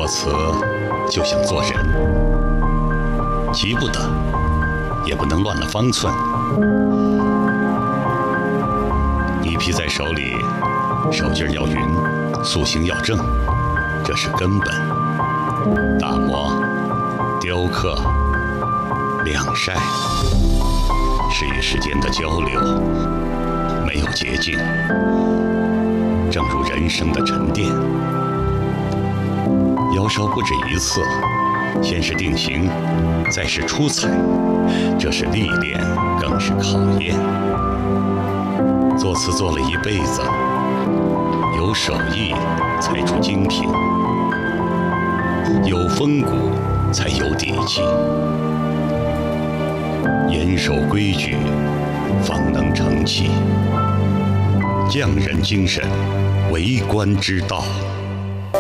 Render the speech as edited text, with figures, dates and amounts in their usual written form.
作词就像做人，急不得，也不能乱了方寸。泥皮在手里，手劲儿要匀，塑形要正，这是根本。打磨、雕刻、晾晒，是与时间的交流，没有捷径。正如人生的沉淀，窑烧不止一次，先是定型，再是出彩，这是历练，更是考验。作词做了一辈子，有手艺才出精品，有风骨才有底气，严守规矩，方能成器。匠人精神，为官之道。